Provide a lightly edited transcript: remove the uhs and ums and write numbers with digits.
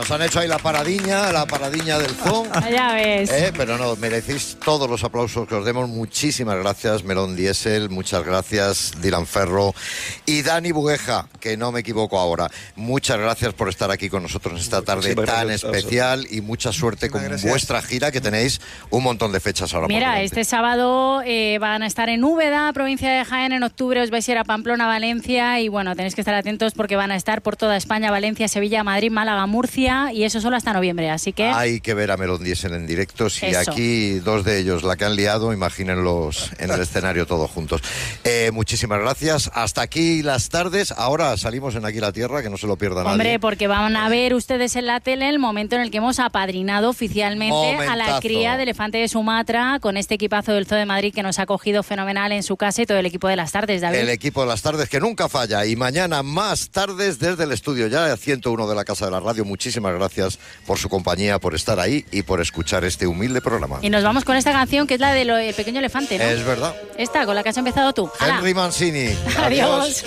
nos han hecho ahí la paradiña del Zoom. Ya ves. Pero no, merecéis todos los aplausos que os demos. Muchísimas gracias, Melón Diesel, muchas gracias, Dylan Ferro y Dani Bugueja, que no me equivoco ahora. Muchas gracias por estar aquí con nosotros en esta tarde tan especial y mucha suerte con vuestra gira, que tenéis un montón de fechas ahora. Mira, este sábado van a estar en Úbeda, provincia de Jaén, en octubre os vais a ir a Pamplona, Valencia, y bueno, tenéis que estar atentos porque van a estar por toda España, Valencia, Sevilla, Madrid, Málaga, Murcia, y eso solo hasta noviembre, así que... Hay que ver a Melón Diesel en directo. Si eso. Aquí dos de ellos la que han liado, imagínenlos en el escenario todos juntos. Muchísimas gracias. Hasta aquí las tardes. Ahora salimos en Aquí la Tierra, que no se lo pierda nadie. Hombre, porque van a ver ustedes en la tele el momento en el que hemos apadrinado oficialmente a la cría de elefante de Sumatra con este equipazo del Zoo de Madrid que nos ha acogido fenomenal en su casa, y todo el equipo de las tardes, David. El equipo de las tardes que nunca falla. Y mañana más tardes desde el estudio ya 101 de la Casa de la Radio. Muchísimas gracias por su compañía, por estar ahí y por escuchar este humilde programa. Y nos vamos con esta canción que es la del pequeño elefante, ¿no? Es verdad. Esta, con la que has empezado tú. Henry Mancini. Adiós.